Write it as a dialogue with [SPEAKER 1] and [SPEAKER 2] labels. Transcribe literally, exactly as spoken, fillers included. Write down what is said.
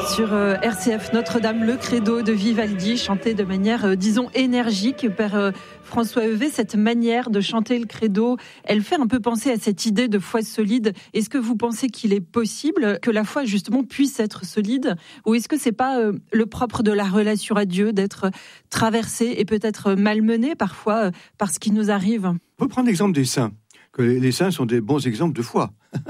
[SPEAKER 1] Sur euh, R C F Notre-Dame, le credo de Vivaldi, chanté de manière, euh, disons, énergique. Père euh, François Heuvet, cette manière de chanter le credo, elle fait un peu penser à cette idée de foi solide. Est-ce que vous pensez qu'il est possible que la foi, justement, puisse être solide? Ou est-ce que c'est pas euh, le propre de la relation à Dieu, d'être traversé et peut-être malmené parfois euh, par ce qui nous arrive?
[SPEAKER 2] On peut prendre l'exemple des saints, que les saints sont des bons exemples de foi.